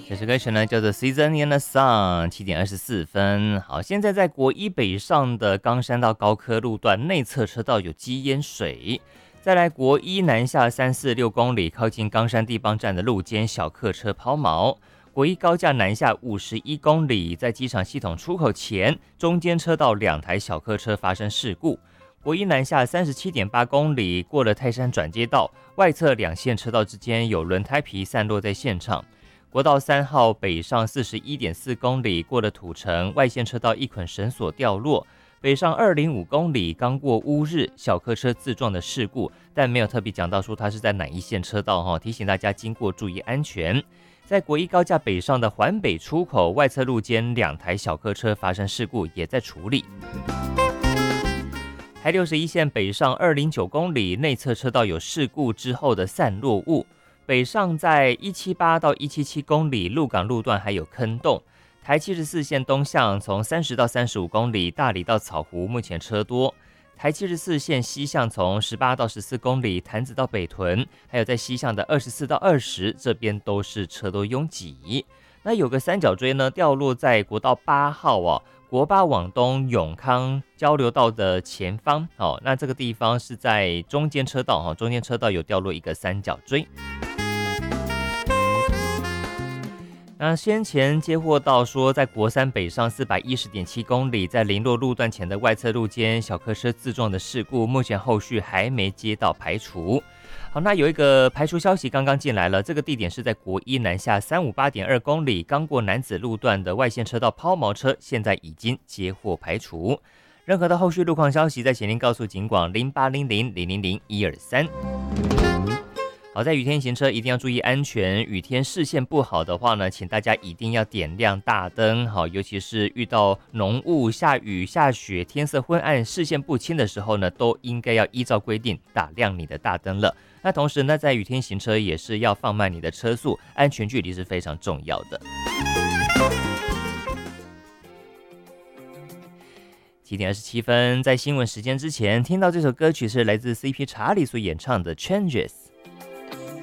这首歌曲呢叫做 Season in the Sun， 7:24。好，现在在国一北上的冈山到高科路段内侧车道有积淹水。再来国一南下346公里，靠近冈山地邦站的路肩小客车抛锚。国一高架南下51公里，在机场系统出口前，中间车道2台小客车发生事故。国一南下37.8公里，过了泰山转接道，外侧2线车道之间有轮胎皮散落在现场。国道3号北上41.4公里，过了土城，外线车道一捆绳索掉落。北上205公里，刚过乌日，小客车自撞的事故，但没有特别讲到说它是在哪一线车道，提醒大家经过注意安全。在国一高架北上的环北出口外侧路间2台小客车发生事故，也在处理。台61线北上209公里，内侧车道有事故之后的散落物。北上在178到177公里，鹿港路段还有坑洞。台74线东向从30到35公里，大里到草湖目前车多。台74线西向从18到14公里，潭子到北屯，还有在西向的24到20，这边都是车多拥挤。那有个三角锥呢，掉落在国道8号国8往东永康交流道的前方。那这个地方是在中间车道，中间车道有掉落一个三角锥。那先前接获到说，在国3北上410.7公里，在林落路段前的外侧路间小客车自撞的事故，目前后续还没接到排除。好，那有一个排除消息刚刚进来了，这个地点是在国一南下358.2公里，刚过南子路段的外线车道抛锚车，现在已经接获排除。任何的后续路况消息，在前您告诉警广0800000123。好，在雨天行车一定要注意安全。雨天视线不好的话呢，请大家一定要点亮大灯。好，尤其是遇到浓雾、下雨、下雪、天色昏暗、视线不清的时候呢，都应该要依照规定打亮你的大灯了。那同时呢，在雨天行车也是要放慢你的车速，安全距离是非常重要的。7:27，在新闻时间之前听到这首歌曲是来自 CP 查理所演唱的 Changes。